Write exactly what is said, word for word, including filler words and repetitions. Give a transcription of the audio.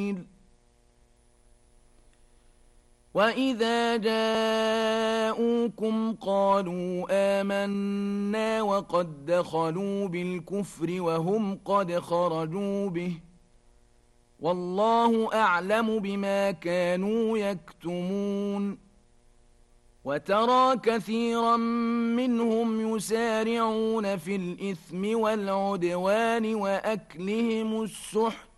وَإِذَا جَاءُوكُمْ قَالُوا آمَنَّا وَقَدْ دَخَلُوا بِالْكُفْرِ وَهُمْ قَدْ خَرَجُوا بِهِ وَاللَّهُ أَعْلَمُ بِمَا كَانُوا يَكْتُمُونَ وَتَرَى كَثِيرًا مِّنْهُمْ يُسَارِعُونَ فِي الْإِثْمِ وَالْعُدْوَانِ وَأَكْلِهِمُ السُّحْتَ